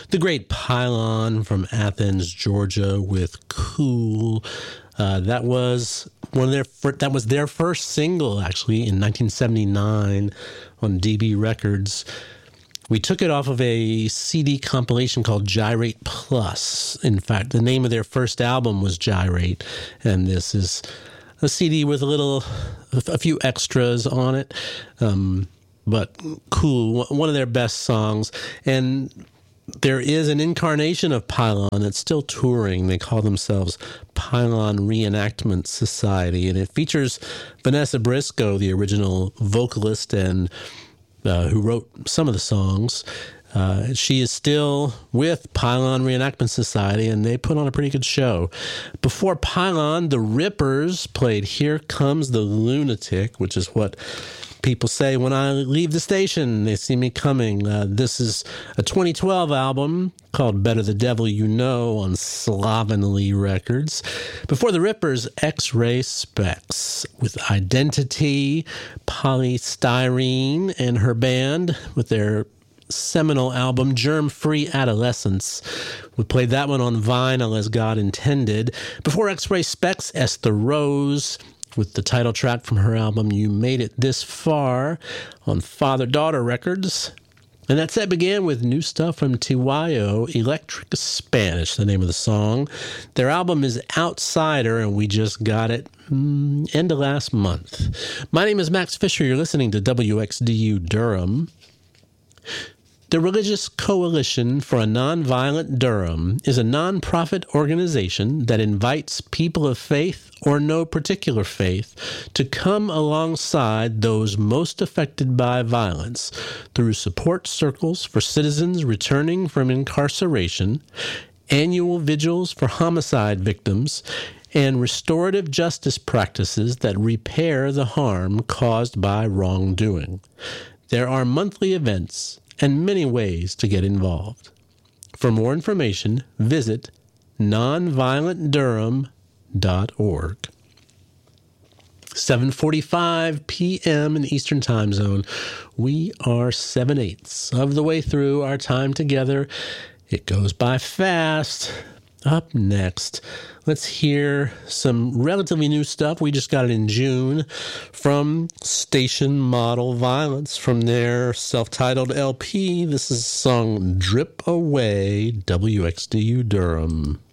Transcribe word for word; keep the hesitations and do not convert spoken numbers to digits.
The great Pylon from Athens, Georgia, with "Cool." Uh, that was one of their fir- that was their first single, actually, in nineteen seventy-nine on D B Records. We took it off of a C D compilation called Gyrate Plus. In fact, the name of their first album was Gyrate, and this is a C D with a little, a few extras on it. Um, but "Cool," one of their best songs. And there is an incarnation of Pylon that's still touring. They call themselves Pylon Reenactment Society, and it features Vanessa Briscoe, the original vocalist and uh, who wrote some of the songs. Uh, she is still with Pylon Reenactment Society, and they put on a pretty good show. Before Pylon, the Rippers played "Here Comes the Lunatic," which is what people say when I leave the station. They see me coming. Uh, this is a twenty twelve album called "Better the Devil You Know" on Slovenly Records. Before the Rippers, X-Ray Spex with "Identity," Polystyrene and her band with their seminal album "Germ-Free Adolescence." We played that one on vinyl as God intended. Before X-Ray Spex, Esther Rose with the title track from her album "You Made It This Far" on Father-Daughter Records. And that set began with new stuff from Tiwayo, "Electric Spanish," the name of the song. Their album is Outsider, and we just got it mm, end of last month. My name is Max Fisher. You're listening to W X D U Durham. The Religious Coalition for a Nonviolent Durham is a nonprofit organization that invites people of faith or no particular faith to come alongside those most affected by violence through support circles for citizens returning from incarceration, annual vigils for homicide victims, and restorative justice practices that repair the harm caused by wrongdoing. There are monthly events and many ways to get involved. For more information, visit nonviolent durham dot org. seven forty-five p.m. in the Eastern Time Zone. We are seven-eighths of the way through our time together. It goes by fast. Up next, let's hear some relatively new stuff. We just got it in June from Station Model Violence from their self-titled L P. This is the song "Drip Away," W X D U Durham.